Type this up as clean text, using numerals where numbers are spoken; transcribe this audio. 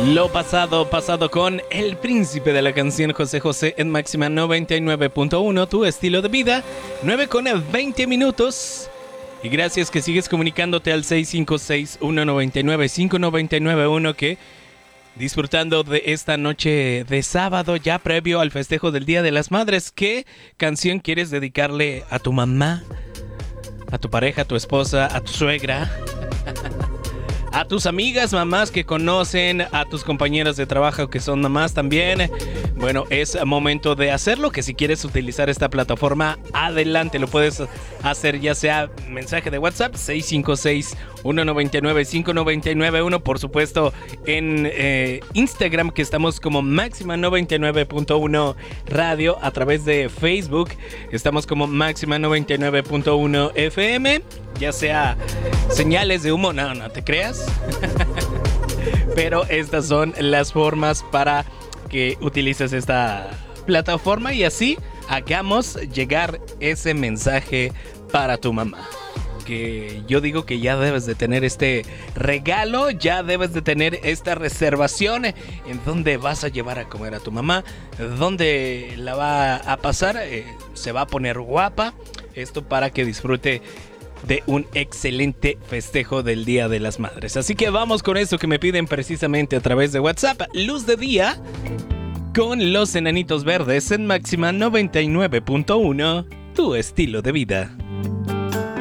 Lo pasado, pasado con el príncipe de la canción José José en Máxima 99.1, tu estilo de vida, 9:20. Y gracias que sigues comunicándote al 656-199-5991 que disfrutando de esta noche de sábado ya previo al festejo del Día de las Madres. ¿Qué canción quieres dedicarle a tu mamá, a tu pareja, a tu esposa, a tu suegra? A tus amigas mamás que conocen, a tus compañeras de trabajo que son mamás también. Bueno, es momento de hacerlo, que si quieres utilizar esta plataforma, adelante, lo puedes hacer ya sea mensaje de WhatsApp 656-199-5991, por supuesto en Instagram, que estamos como Máxima 99.1 Radio, a través de Facebook estamos como Máxima 99.1 FM, ya sea señales de humo, no te creas. Pero estas son las formas para que utilices esta plataforma y así hagamos llegar ese mensaje para tu mamá. Que yo digo que ya debes de tener este regalo, ya debes de tener esta reservación en dónde vas a llevar a comer a tu mamá, dónde la va a pasar, se va a poner guapa, esto para que disfrute de un excelente festejo del Día de las Madres. Así que vamos con eso que me piden precisamente a través de WhatsApp. Luz de Día con Los Enanitos Verdes en Máxima 99.1, tu estilo de vida.